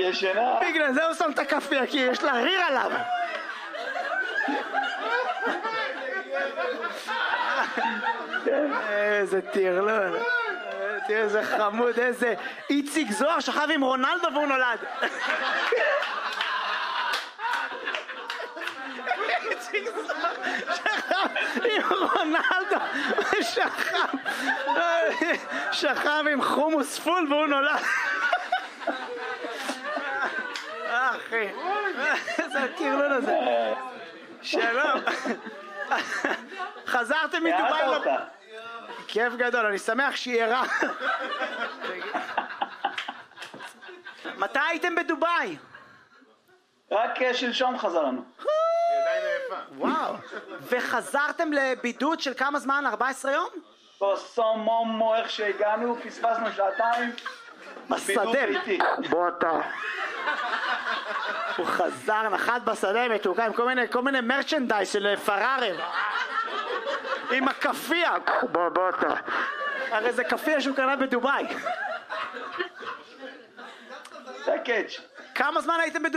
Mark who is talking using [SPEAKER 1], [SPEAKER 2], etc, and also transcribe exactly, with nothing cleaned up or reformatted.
[SPEAKER 1] ישנה.
[SPEAKER 2] בגלל זה הוא שם את הכפיה, כי יש לה ריר עליו. איזה טירלון. תראה איזה חמוד, איזה איציק זוהר שכב עם רונלדו והוא נולד. איציק זוהר שכב עם רונלדו ושכב שכב עם חומוס פול והוא נולד. אחי, איזה הטירלון הזה. שלום. חזרתם מדובאי? כיף גדול, אני שמח שהיא ערה. מתי הייתם בדובאי?
[SPEAKER 1] רק שלשום חזרנו.
[SPEAKER 2] וואו. וחזרתם לבידוד של כמה זמן? ארבע עשרה יום?
[SPEAKER 1] בסום מומו, איך שהגענו, פספסנו שעתיים.
[SPEAKER 2] בשדה. בוא אתה. הוא חזר, נחת בשדה מתוקה עם כל מיני, כל מיני מרצ'נדייז של פרארי. עם הכפיה. בוא, בוא אתה. הרי זה כפיה שהוא קנה בדובאי.
[SPEAKER 1] זה קאץ'.
[SPEAKER 2] כמה זמן הייתם בדובאי?